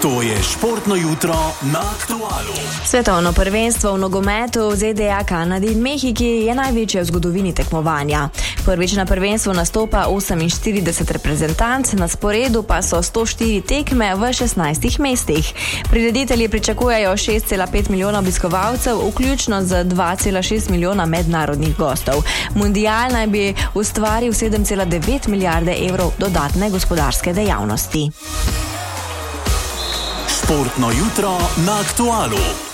To je športno jutro na Aktualu. Svetovno prvenstvo v nogometu v ZDA, Kanadi in Mehiki je največje v zgodovini tekmovanja. Prvič na prvenstvu nastopa 48 reprezentanc, na sporedu pa so 104 tekme v 16 mestih. Prireditelji pričakujejo 6,5 milijona obiskovalcev, vključno z 2,6 milijona mednarodnih gostov. Mundial naj bi ustvaril 7,9 milijarde evrov dodatne gospodarske dejavnosti. Športno jutro na Aktualu.